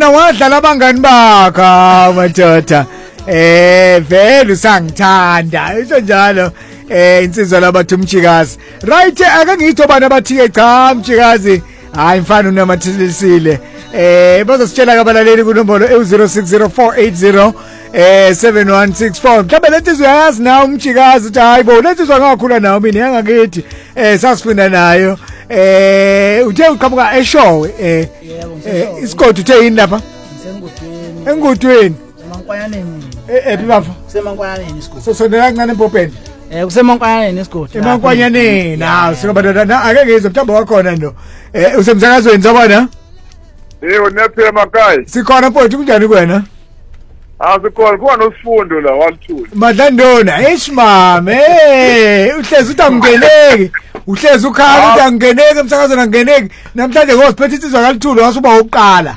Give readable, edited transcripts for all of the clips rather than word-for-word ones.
wena wadlala abangani bakho madoda vele usangithanda isho njalo insizwa labathi umchikazi right ake ngitho bana bathi cha umchikazi hayi mfana unamathilisile bazositshela kabalaleli kunombolo 060480 7164 mhlawumbe lentizwe uyayazi nawe umchikazi uthi hayibo lentizwe ngakhula nawe mina yangakithi sasifunda nayo uthe uqhamuka eshowe isigodi uthe yini lapha engudweni Semankwayane ebibafa Semankwayane isigodi so kancane empopeni kusemankwayane isigodi emankwanyane nawo sikabadoda ake ngizwe mhlawumbe wakhona ndo usemsakazweni sabona yebo nephela emakhaya sikhona mfowethu kunjani kuwena asikhona kuba nosifundo la walithula madlandona esimame uhlezi uthi angeneki uhlezi ukhala uthi angeneki emsakazweni angeneki namhlanje ngosiphethe insizwa kalithulu wasuba uqala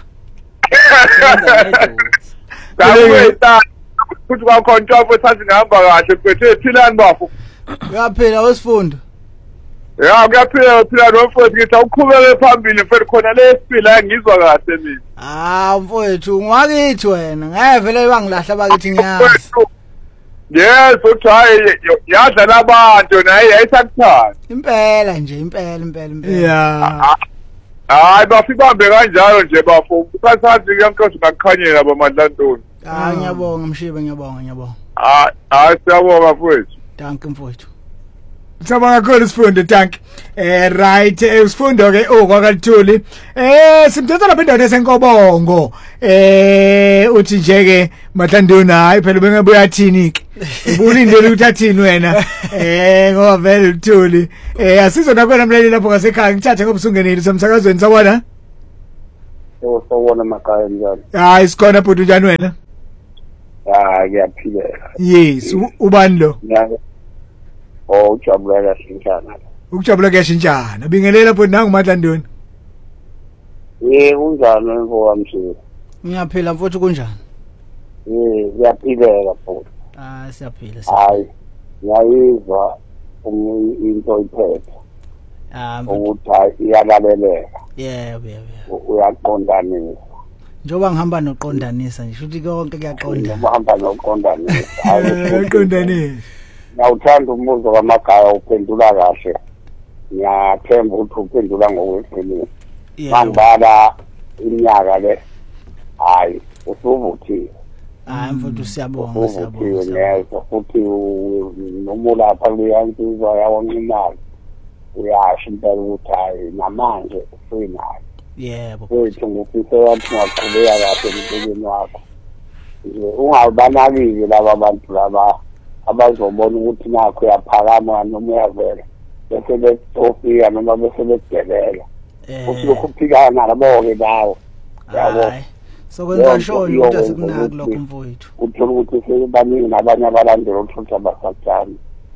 Kaweta kuthi kwakhona ukuthi ngihamba kahle phethe philani bafo uyaphila wesifundo ya kuyaphila nomfowethu ngithi awuqhubeke phambili mfethu khona lesipila ngizwa kahle mina mfowethu ngwakithi wena ngevele bangilahla bakithi ngiyazi yes uthi hayi yadlala abantu naye yayisakuthanda impela nje impela yeah hayi bafibambe kanjalo nje bafo kusasathi kuyankosi ngakukhanyela bamadlantoni ngiyabonga mshibe ngiyabonga hayi siyabonga mfowethu thank you mfowethu Sabanga kakhulu isifundo thank right isifundo ke okwakalithuli simthetha lapha endaweni esenkobongo uthi nje ke madlandona hayi phela bengabuya athini ke ubulindele ukuthi athini wena ngoba vele uthuli asizona kwena mleli lapho ngasekhaya ngithathe ngoba usungenile somsakazweni sabona sawona makhaya njalo hayi sikhona bhuti njani wena ngiyaphilela yes ubani lo ujabula kaShintshana ukujabula kuyashintshana bingelela bhuti nangu madlandoni kunjani mfowamshilo ngiyaphila mfowethu kunjani ngiyaphileka futhi siyaphila hayi ngiyayizwa into iphethe ukuthi iyalaleleka yebo uyaqondanisa njoba ngihamba noqondanisa ngisho ukuthi konke kuyaqonda uhamba noqondanisa aqondanisa ngawuthanda umbuzo kamagaya uphendula kahle ngiyathemba ukuthi uphendula ngokweqiniso mangibala iminyaka le hayi usuvuthiwe mfowethu siyabonga neza futhi noma lapha kuyansizwa yawonke imali uyasho impela ukuthi hayi namanje usinayo yebo futhi ngifisa ukuthi ungaqhubeka kahle empilweni wakho ungabanakile laba bantu laba abazobona ukuthi nakho uyaphakama noma uyavela bese betofika noma bese bedelela futhi lokhu phikana nabo-ke nawo yabo sokwenza shoni ukuthi asikunaki lokho mfowethu uthola ukuthi sebaningi nabanye abalandela ukuthi abasathanda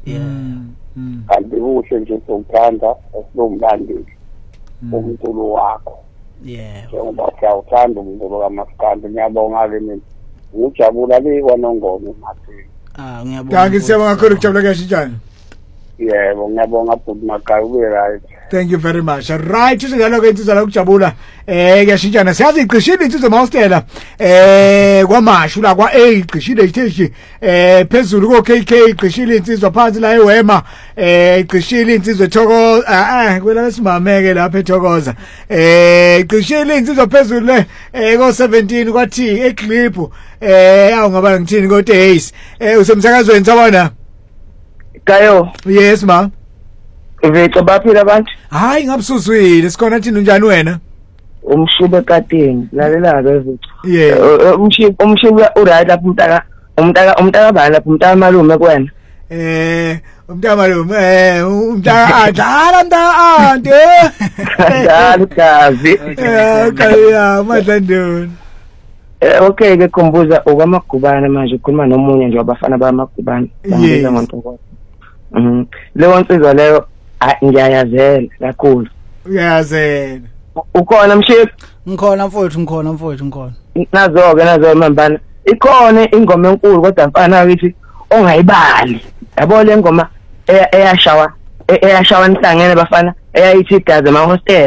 kanti kuhle nje sokuthanda esilomlandeli umculo wakho njengoba siyawuthanda umculo kaMaskandi ngiyabonga-ke mina ngijabula le kwanongoma emathini ngiyabonga siyabonga kakhulu ukujabula kuyashintshana yebo ngiyabonga bhuti Magaya ube right thank you very much right njalo ke insizwa la ukujabula kuyashintshana siyazi iqishile insizwa mawustela kwamashu la kwa iqishile itheshi phezulu ko KK iqishile insizwa phansi la eWema iqishile insizwa Thokoza kwela lesimameke lapha eThokoza iqishile insizwa phezulu le ko 17 kwathi eClip awungaba ngithini ko Days usemsakazweni sabona Kayo yes ma Ivece baphila abantu hayi ngabusuzwile sikhona thina unjani wena umshibe katini lalela ke Ivece yeah umshibe uright lapha umntaka bani lapha umntaka malume kwena umntaka malume umntaka adlala mntaka ande dala kazi kaya madlandoni okay ke khumbuza okwamagubane manje ukhuluma nomunye nje wabafana bamagubane ngibiza ngoNtoko leyo nsizwa leyo ngiyayazela kakhulu uyazela ukhona mshibi ngikhona mfowethu nazo mambana ikhona ingoma enkulu kodwa mfana akithi ongayibali yabo le ngoma eyashawa nihlangene bafana eyayithi igazi ema hostel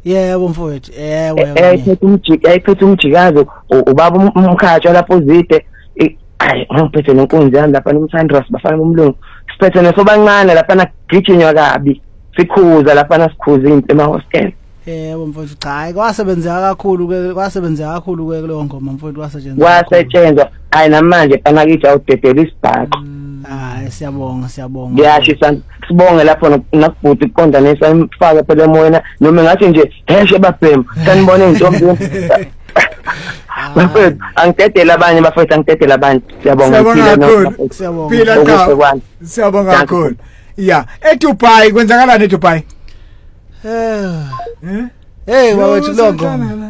Yebo mfowethu. Ayiphethe umjikazo ubaba umkhatsha lapho uzide. Ayi ngiphethe nenkunzi yami lapha nomsandros bafana bomlungu. Siphethe nesobancane lapha nagijinywa kabi. Sikhuza lapha nasikhuza into emahostel. Yebo mfowethu cha kwasebenzeka kakhulu ke leyo ngoma mfowethu wasetshenzwa hayi namanje banakithi awudedela isibhaqa hayi siyabonga ngiyashisa sibonge lapho nakubhuti iqondanisa imfaka phela emoyena noma ngathi nje heshe babhema sanibona intombi bafethu angidedela abanye bafethu angidedela abanye siyabonga kakhulu yeah eDubai kwenzakalani eDubai hey wawethu longo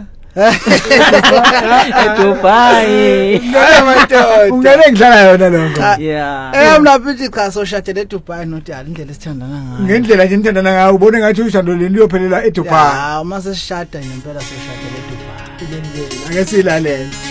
eDubai ungene ngidlala yona longo yeah mina bithi cha soshadela eDubai notiyali indlela esithandana ngayo ngendlela nje nithandana ngayo ubone ngathi ushado leni liyophelela eDubai uma sesishada ngempela soshadela eDubai ake silalela